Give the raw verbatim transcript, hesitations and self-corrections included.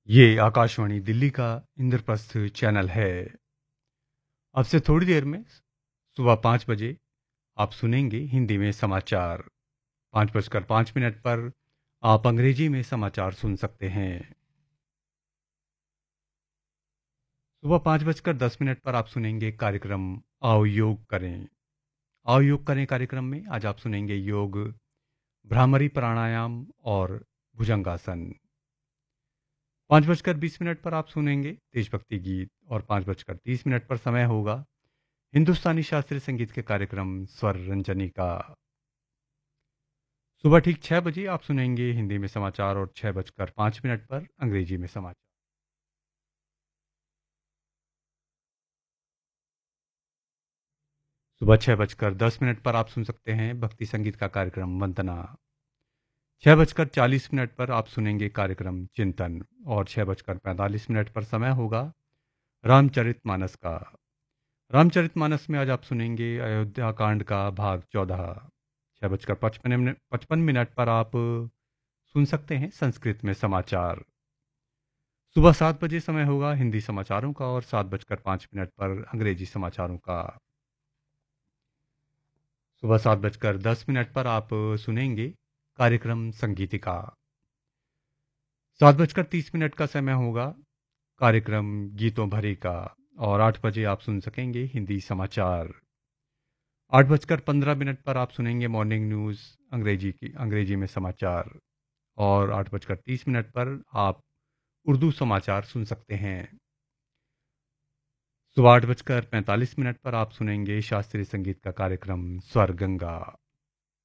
ये आकाशवाणी दिल्ली का इंद्रप्रस्थ चैनल है। अब से थोड़ी देर में सुबह पाँच बजे आप सुनेंगे हिंदी में समाचार। पाँच बजकर पाँच मिनट पर आप अंग्रेजी में समाचार सुन सकते हैं। सुबह पाँच बजकर दस मिनट पर आप सुनेंगे कार्यक्रम आओ योग करें। आओ योग करें कार्यक्रम में आज आप सुनेंगे योग, भ्रामरी प्राणायाम और भुजंगासन। पाँच बजकर बीस मिनट पर आप सुनेंगे देशभक्ति गीत और पाँच बजकर तीस मिनट पर समय होगा हिंदुस्तानी शास्त्रीय संगीत के कार्यक्रम स्वर रंजनी का। सुबह ठीक छह बजे आप सुनेंगे हिंदी में समाचार और छह बजकर पाँच मिनट पर अंग्रेजी में समाचार। सुबह छह बजकर दस मिनट पर आप सुन सकते हैं भक्ति संगीत का कार्यक्रम वंदना। छह बजकर चालीस मिनट पर आप सुनेंगे कार्यक्रम चिंतन और छह बजकर पैंतालीस मिनट पर समय होगा रामचरितमानस का। रामचरितमानस में आज आप सुनेंगे अयोध्या कांड का भाग चौदह। छह बजकर पचपन मिनट पचपन मिनट पर आप सुन सकते हैं संस्कृत में समाचार। सुबह सात बजे समय होगा हिंदी समाचारों का और सात बजकर पाँच मिनट पर अंग्रेजी समाचारों का। सुबह सात बजकर दस मिनट पर आप सुनेंगे कार्यक्रम संगीतिका। सात बजकर तीस मिनट का समय होगा कार्यक्रम गीतों भरे का और आठ बजे आप सुन सकेंगे हिंदी समाचार। आठ बजकर पंद्रह मिनट पर आप सुनेंगे मॉर्निंग न्यूज़ अंग्रेजी की अंग्रेजी में समाचार और आठ बजकर तीस मिनट पर आप उर्दू समाचार सुन सकते हैं। सुबह आठ बजकर पैंतालीस मिनट पर आप सुनेंगे शास्त्रीय संगीत का कार्यक्रम स्वर गंगा।